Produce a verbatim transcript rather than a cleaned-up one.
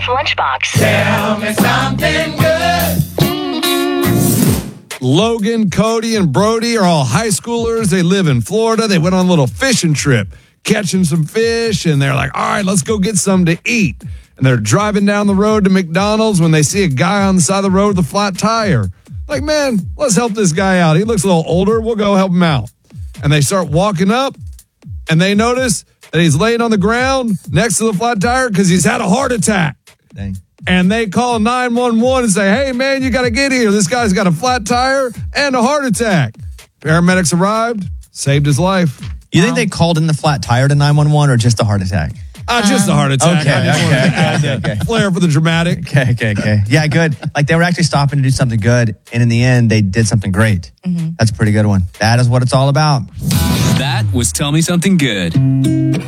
with Lunchbox. Tell me something good. Logan, Cody, and Brody are all high schoolers. They live in Florida. They went on a little fishing trip, catching some fish, and they're like, all right, let's go get something to eat. And they're driving down the road to McDonald's when they see a guy on the side of the road with a flat tire. Like, man, let's help this guy out. He looks a little older. We'll go help him out. And they start walking up, and they notice that he's laying on the ground next to the flat tire because he's had a heart attack. Dang. And they call nine one one and say, hey, man, you got to get here. This guy's got a flat tire and a heart attack. Paramedics arrived, saved his life. You think they called in the flat tire to nine one one or just a heart attack? Uh, just a heart attack. Okay, I just okay, wanted to okay, add okay, the okay. flair for the dramatic. Okay, okay, okay. Yeah, good. Like they were actually stopping to do something good, and in the end, they did something great. Mm-hmm. That's a pretty good one. That is what it's all about. That was Tell Me Something Good.